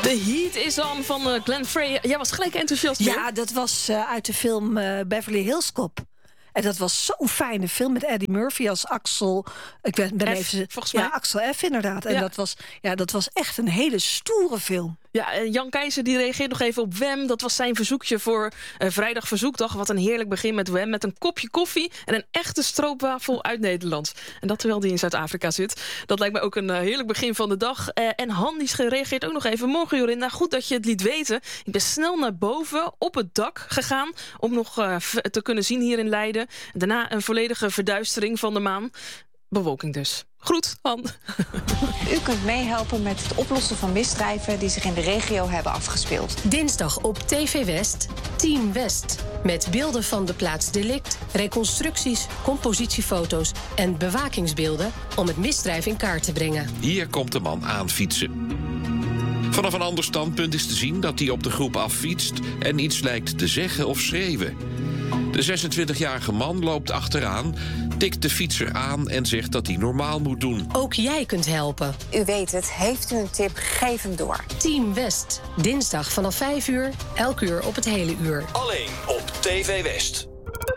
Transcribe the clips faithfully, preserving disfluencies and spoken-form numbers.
De Heat is on van uh, Glenn Frey. Jij was gelijk enthousiast. Ja, weer. dat was uh, uit de film uh, Beverly Hills Cop. En dat was zo'n fijne film met Eddie Murphy als Axel. Ik ben, ben F, even, volgens mij. Ja, Axel F inderdaad. En ja. dat, was, ja, dat was echt een hele stoere film. Ja, en Jan Keizer die reageert nog even op Wem. Dat was zijn verzoekje voor uh, Vrijdag Verzoekdag. Wat een heerlijk begin met Wem. Met een kopje koffie en een echte stroopwafel uit Nederland. En dat terwijl die in Zuid-Afrika zit. Dat lijkt me ook een uh, heerlijk begin van de dag. Uh, en Han die reageert ook nog even. Morgen Jorinda, goed dat je het liet weten. Ik ben snel naar boven op het dak gegaan. Om nog uh, te kunnen zien hier in Leiden. Daarna een volledige verduistering van de maan. Bewolking dus. Groet, Han. U kunt meehelpen met het oplossen van misdrijven die zich in de regio hebben afgespeeld. Dinsdag op T V West, Team West. Met beelden van de plaats delict, reconstructies, compositiefoto's en bewakingsbeelden om het misdrijf in kaart te brengen. Hier komt de man aanfietsen. Vanaf een ander standpunt is te zien dat hij op de groep affietst en iets lijkt te zeggen of schreeuwen. De zesentwintigjarige man loopt achteraan, tikt de fietser aan en zegt dat hij normaal moet doen. Ook jij kunt helpen. U weet het, heeft u een tip, geef hem door. Team West, dinsdag vanaf vijf uur, elk uur op het hele uur. Alleen op T V West.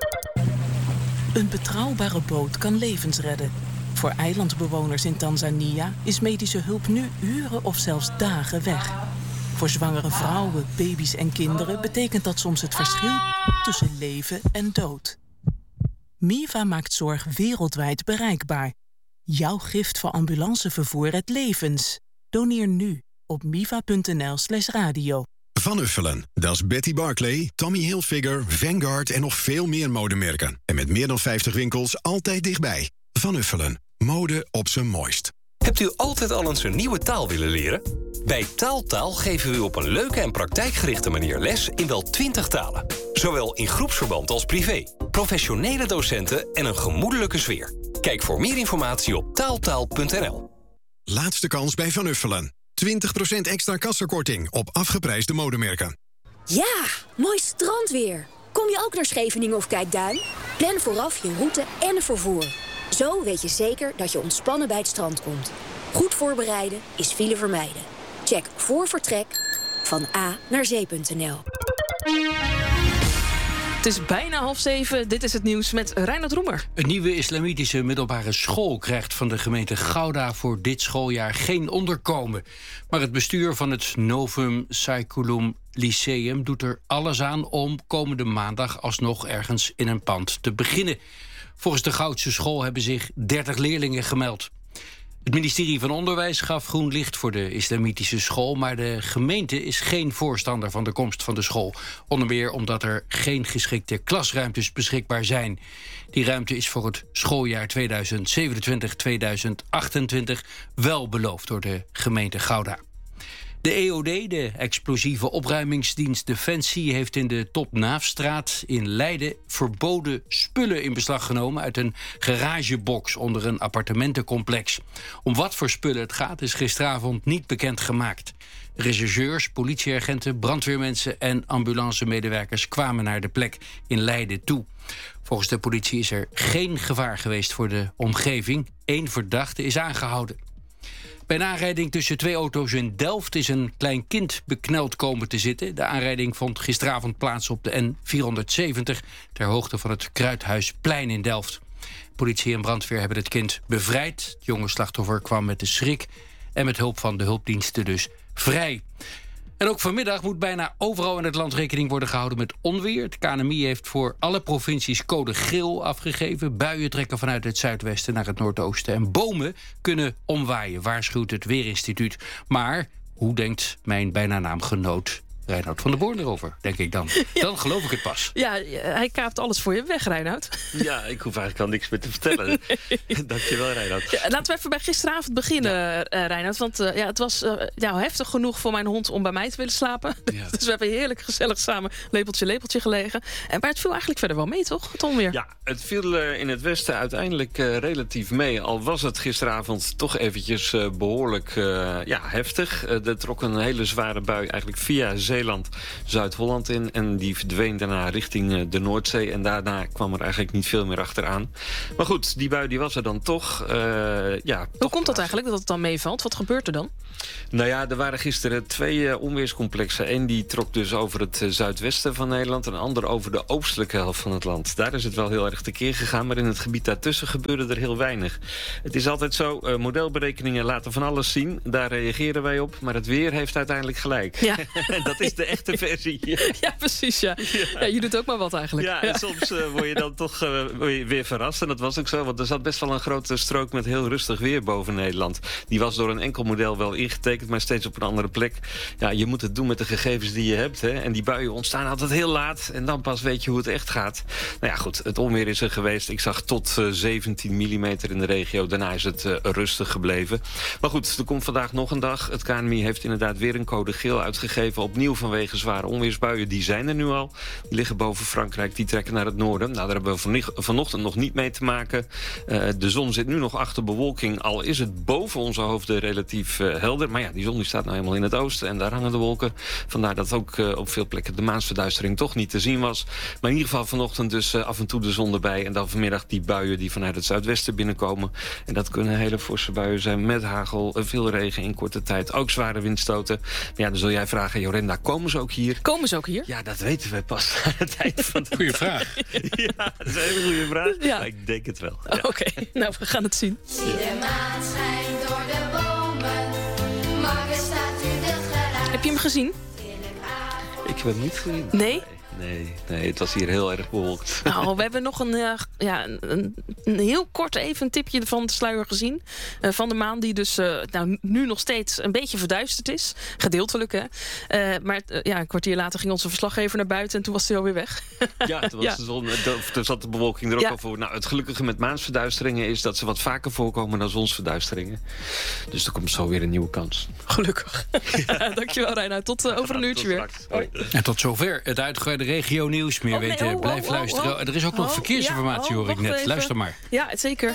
Een betrouwbare boot kan levens redden. Voor eilandbewoners in Tanzania is medische hulp nu uren of zelfs dagen weg. Voor zwangere vrouwen, baby's en kinderen betekent dat soms het verschil tussen leven en dood. Miva maakt zorg wereldwijd bereikbaar. Jouw gift voor ambulancevervoer redt levens. Doneer nu op miva.nl slash radio. Van Uffelen, dat is Betty Barclay, Tommy Hilfiger, Vanguard en nog veel meer modemerken. En met meer dan vijftig winkels altijd dichtbij. Van Uffelen, mode op zijn mooist. Hebt u altijd al eens een nieuwe taal willen leren? Bij Taaltaal geven we u op een leuke en praktijkgerichte manier les in wel twintig talen. Zowel in groepsverband als privé. Professionele docenten en een gemoedelijke sfeer. Kijk voor meer informatie op taaltaal punt n l. Laatste kans bij Van Uffelen. twintig procent extra kassakorting op afgeprijsde modemerken. Ja, mooi strandweer. Kom je ook naar Scheveningen of Kijkduin? Plan vooraf je route en vervoer. Zo weet je zeker dat je ontspannen bij het strand komt. Goed voorbereiden is file vermijden. Check voor vertrek van a naar zee punt n l. Het is bijna half zeven. Dit is het nieuws met Reinhard Roemer. Een nieuwe islamitische middelbare school krijgt van de gemeente Gouda voor dit schooljaar geen onderkomen. Maar het bestuur van het Novum Saeculum Lyceum doet er alles aan om komende maandag alsnog ergens in een pand te beginnen. Volgens de Goudse school hebben zich dertig leerlingen gemeld. Het ministerie van Onderwijs gaf groen licht voor de islamitische school, maar de gemeente is geen voorstander van de komst van de school. Onder meer omdat er geen geschikte klasruimtes beschikbaar zijn. Die ruimte is voor het schooljaar tweeduizend zevenentwintig tweeduizend achtentwintig wel beloofd door de gemeente Gouda. De E O D, de explosieve opruimingsdienst Defensie, heeft in de Topnaafstraat in Leiden verboden spullen in beslag genomen uit een garagebox onder een appartementencomplex. Om wat voor spullen het gaat is gisteravond niet bekend gemaakt. Rechercheurs, politieagenten, brandweermensen en ambulancemedewerkers kwamen naar de plek in Leiden toe. Volgens de politie is er geen gevaar geweest voor de omgeving. Eén verdachte is aangehouden. Bij een aanrijding tussen twee auto's in Delft is een klein kind bekneld komen te zitten. De aanrijding vond gisteravond plaats op de N vierhonderdzeventig... ter hoogte van het Kruidhuisplein in Delft. Politie en brandweer hebben het kind bevrijd. Het jonge slachtoffer kwam met de schrik en met hulp van de hulpdiensten dus vrij. En ook vanmiddag moet bijna overal in het land rekening worden gehouden met onweer. Het K N M I heeft voor alle provincies code geel afgegeven. Buien trekken vanuit het zuidwesten naar het noordoosten. En bomen kunnen omwaaien, waarschuwt het Weerinstituut. Maar hoe denkt mijn bijna naamgenoot Reinhard van der Born erover, denk ik dan. Ja. Dan geloof ik het pas. Ja, hij kaapt alles voor je weg, Reinhard. Ja, ik hoef eigenlijk al niks meer te vertellen. Nee. Dankjewel, Reinhard. Ja, laten we even bij gisteravond beginnen, ja. uh, Reinhard. Want uh, ja, het was uh, ja, heftig genoeg voor mijn hond om bij mij te willen slapen. Ja. Dus we hebben heerlijk gezellig samen lepeltje, lepeltje gelegen. En, maar het viel eigenlijk verder wel mee, toch? Het onweer. Ja, het viel uh, in het westen uiteindelijk uh, relatief mee. Al was het gisteravond toch eventjes uh, behoorlijk uh, ja, heftig. Uh, er trok een hele zware bui eigenlijk via zee Zeeland Zuid-Holland in. En die verdween daarna richting uh, de Noordzee. En daarna kwam er eigenlijk niet veel meer achteraan. Maar goed, die bui die was er dan toch. Uh, ja, Hoe toch komt dat eigenlijk, dat het dan meevalt? Wat gebeurt er dan? Nou ja, er waren gisteren twee uh, onweerscomplexen. Eén die trok dus over het uh, zuidwesten van Nederland. En een ander over de oostelijke helft van het land. Daar is het wel heel erg tekeer gegaan. Maar in het gebied daartussen gebeurde er heel weinig. Het is altijd zo, uh, modelberekeningen laten van alles zien. Daar reageren wij op. Maar het weer heeft uiteindelijk gelijk. Ja. En dat is de echte versie. Ja, precies. Ja. Ja. Ja, je doet ook maar wat eigenlijk. Ja, en ja. soms uh, word je dan toch uh, weer verrast. En dat was ook zo. Want er zat best wel een grote strook met heel rustig weer boven Nederland. Die was door een enkel model wel ingetekend, maar steeds op een andere plek. Ja, je moet het doen met de gegevens die je hebt. Hè? En die buien ontstaan altijd heel laat. En dan pas weet je hoe het echt gaat. Nou ja, goed. Het onweer is er geweest. Ik zag tot uh, zeventien millimeter in de regio. Daarna is het uh, rustig gebleven. Maar goed, er komt vandaag nog een dag. Het K N M I heeft inderdaad weer een code geel uitgegeven. Opnieuw vanwege zware onweersbuien. Die zijn er nu al. Die liggen boven Frankrijk. Die trekken naar het noorden. Nou, daar hebben we vanochtend nog niet mee te maken. Uh, de zon zit nu nog achter bewolking. Al is het boven onze hoofden relatief uh, helder. Maar ja, die zon die staat nou helemaal in het oosten. En daar hangen de wolken. Vandaar dat ook uh, op veel plekken de maansverduistering toch niet te zien was. Maar in ieder geval vanochtend dus uh, af en toe de zon erbij. En dan vanmiddag die buien die vanuit het zuidwesten binnenkomen. En dat kunnen hele forse buien zijn met hagel, veel regen in korte tijd. Ook zware windstoten. Maar ja, dan zul jij vragen, Jorenda, komen ze ook hier? Komen ze ook hier? Ja, dat weten we pas aan het eind van de... Goeie vraag. Ja, dat is een hele goede vraag. Ja. Maar ik denk het wel. Ja. Oké, okay. Nou, we gaan het zien. Zie de maan schijnt door de bomen. Morgen staat u de geraad. Heb je hem gezien? Ik heb hem niet gezien. Nee? Nee, nee, het was hier heel erg bewolkt. Nou, we hebben nog een, uh, ja, een, een heel kort even een tipje van de sluier gezien. Uh, van de maan die dus uh, nou, nu nog steeds een beetje verduisterd is. Gedeeltelijk, hè. Uh, maar uh, ja, een kwartier later ging onze verslaggever naar buiten en toen was hij alweer weg. Ja, toen, was ja. De zon, toen zat de bewolking er ook ja. al voor. Nou, het gelukkige met maansverduisteringen is dat ze wat vaker voorkomen dan zonsverduisteringen. Dus er komt zo weer een nieuwe kans. Gelukkig. Ja. Dankjewel, Reinoud. Tot uh, over een uurtje weer. Hoi. En tot zover het uitgebreide regio-nieuws. Meer oh, nee, weten, oh, blijf oh, luisteren. Oh, oh. Er is ook nog oh, verkeersinformatie, ja, oh, hoor ik net. Even. Luister maar. Ja, zeker.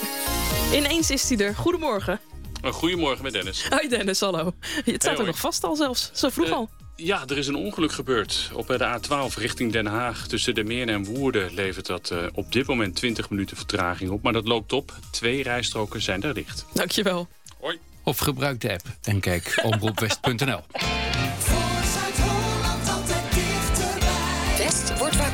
Ineens is hij er. Goedemorgen. Goedemorgen met Dennis. Hoi Dennis, hallo. Het staat hey, er nog vast al zelfs. Zo vroeg uh, al. Ja, er is een ongeluk gebeurd. Op de A twaalf richting Den Haag. Tussen de Meern en Woerden levert dat uh, op dit moment twintig minuten vertraging op. Maar dat loopt op. Twee rijstroken zijn er dicht. Dankjewel. Hoi. Of gebruik de app en kijk omroepwest punt n l.